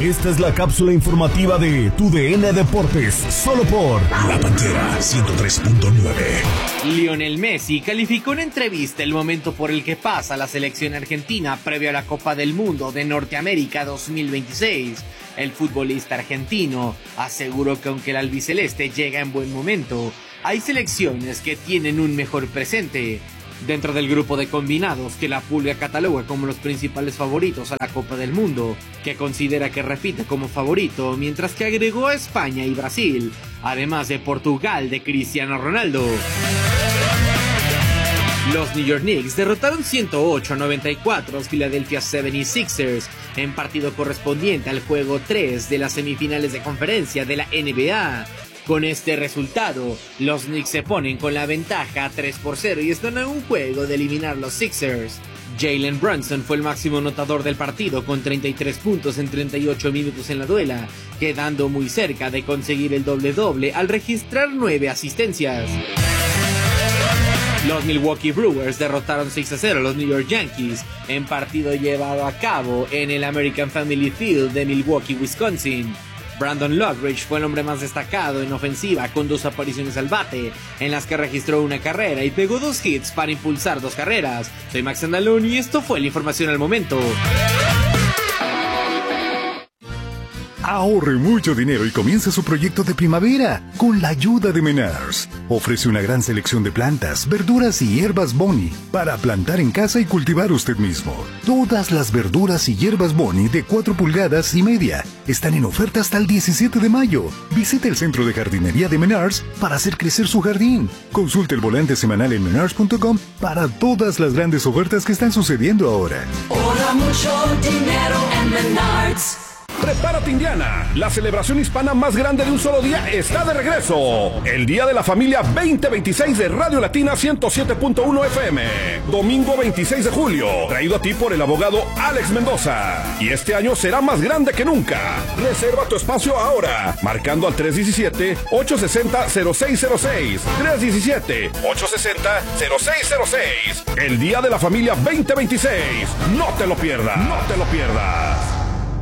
Esta es la cápsula informativa de Tu DN Deportes, solo por La Pantera 103.9. Lionel Messi calificó en entrevista el momento por el que pasa la selección argentina previo a la Copa del Mundo de Norteamérica 2026. El futbolista argentino aseguró que aunque el albiceleste llega en buen momento, hay selecciones que tienen un mejor presente. Dentro del grupo de combinados que la Pulga cataloga como los principales favoritos a la Copa del Mundo, que considera que repite como favorito, mientras que agregó a España y Brasil, además de Portugal de Cristiano Ronaldo. Los New York Knicks derrotaron 108-94 a los Philadelphia 76ers en partido correspondiente al juego 3 de las semifinales de conferencia de la NBA. Con este resultado, los Knicks se ponen con la ventaja 3-0 y están a un juego de eliminar los Sixers. Jalen Brunson fue el máximo anotador del partido con 33 puntos en 38 minutos en la duela, quedando muy cerca de conseguir el doble-doble al registrar 9 asistencias. Los Milwaukee Brewers derrotaron 6-0 a los New York Yankees en partido llevado a cabo en el American Family Field de Milwaukee, Wisconsin. Brandon Lockridge fue el hombre más destacado en ofensiva con 2 apariciones al bate, en las que registró una carrera y pegó 2 hits para impulsar 2 carreras. Soy Max Andalón y esto fue la información al momento. Ahorre mucho dinero y comience su proyecto de primavera con la ayuda de Menards. Ofrece una gran selección de plantas, verduras y hierbas Boni para plantar en casa y cultivar usted mismo. Todas las verduras y hierbas Boni de 4,5 pulgadas están en oferta hasta el 17 de mayo. Visite el centro de jardinería de Menards para hacer crecer su jardín. Consulte el volante semanal en menards.com para todas las grandes ofertas que están sucediendo ahora. Ahorra mucho dinero en Menards. Prepárate, Indiana. La celebración hispana más grande de un solo día está de regreso. El Día de la Familia 2026 de Radio Latina 107.1 FM. Domingo 26 de julio. Traído a ti por el abogado Alex Mendoza. Y este año será más grande que nunca. Reserva tu espacio ahora. Marcando al 317-860-0606. 317-860-0606. El Día de la Familia 2026. No te lo pierdas. No te lo pierdas.